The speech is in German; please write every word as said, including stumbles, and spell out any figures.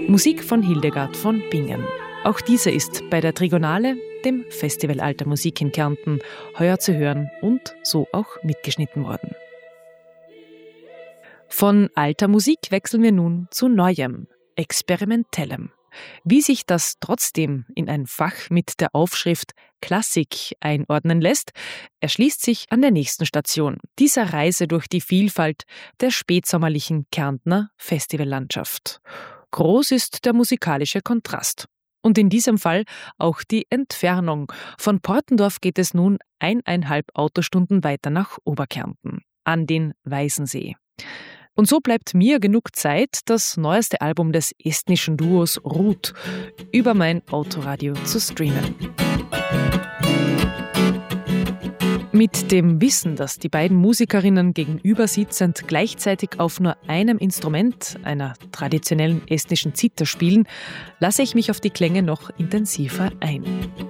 Musik von Hildegard von Bingen. Auch diese ist bei der Trigonale, dem Festival Alter Musik in Kärnten, heuer zu hören und so auch mitgeschnitten worden. Von alter Musik wechseln wir nun zu Neuem, Experimentellem. Wie sich das trotzdem in ein Fach mit der Aufschrift Klassik einordnen lässt, erschließt sich an der nächsten Station, dieser Reise durch die Vielfalt der spätsommerlichen Kärntner Festivallandschaft. Groß ist der musikalische Kontrast. Und in diesem Fall auch die Entfernung. Von Portendorf geht es nun eineinhalb Autostunden weiter nach Oberkärnten, an den Weißensee. Und so bleibt mir genug Zeit, das neueste Album des estnischen Duos Ruut über mein Autoradio zu streamen. Mit dem Wissen, dass die beiden Musikerinnen gegenüber sitzend gleichzeitig auf nur einem Instrument, einer traditionellen estnischen Zither, spielen, lasse ich mich auf die Klänge noch intensiver ein.